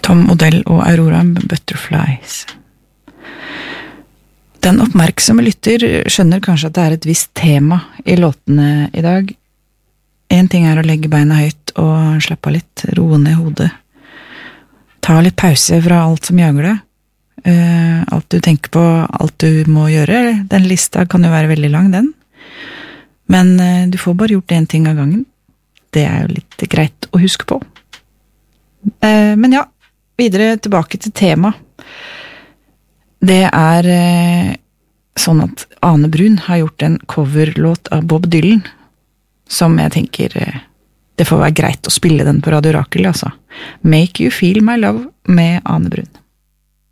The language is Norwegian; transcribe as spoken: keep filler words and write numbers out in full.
Tom Odell og Aurora Butterflies. Den oppmerksomme lytter skjønner kanskje at det er et visst tema i låtene i dag. En ting er å legge beina høyt og slappe av litt, roe ned hodet. Ta litt pause fra alt som jager deg. Uh, alt du tenker på, alt du må gjøre. Den lista kan jo være veldig lang, den. Men uh, du får bare gjort en ting av gangen. Det er jo litt greit å huske på. Uh, men ja, videre tilbake til tema. Det er uh, sånn at Ane Brun har gjort en coverlåt av Bob Dylan, som jeg tenker uh, det får være greit å spille den på Radio Rakel, altså. Make You Feel My Love med Ane Brun.